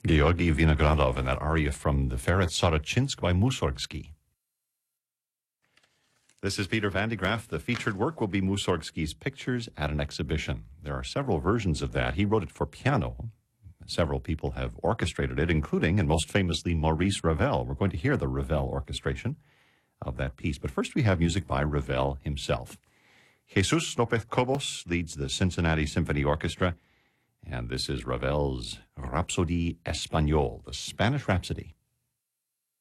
Georgy Vinogradov and that aria from the Ferret Sarachinsk by Mussorgsky. This is Peter Van de Graaff. The featured work will be Mussorgsky's Pictures at an Exhibition. There are several versions of that. He wrote it for piano. Several people have orchestrated it, including, and most famously, Maurice Ravel. We're going to hear the Ravel orchestration of that piece. But first we have music by Ravel himself. Jesus López Cobos leads the Cincinnati Symphony Orchestra, and this is Ravel's Rhapsodie Espagnole, the Spanish Rhapsody.